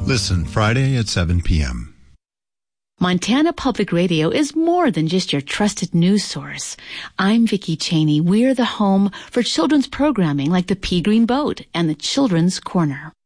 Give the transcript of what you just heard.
Listen Friday at 7 p.m. Montana Public Radio is more than just your trusted news source. I'm Vicki Cheney. We're the home for children's programming like the Pea Green Boat and the Children's Corner.